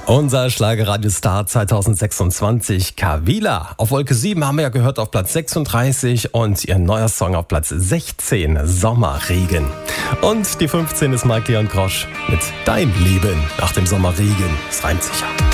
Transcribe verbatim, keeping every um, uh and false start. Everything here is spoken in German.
Unser Schlagerradiostar zweitausendsechsundzwanzig, Kavila. Auf Wolke sieben haben wir ja gehört auf Platz sechsunddreißig und ihr neuer Song auf Platz sechzehn, Sommerregen. Und die fünfzehn ist Mike Leon Grosch mit Dein Leben nach dem Sommerregen. Es reimt sich ja.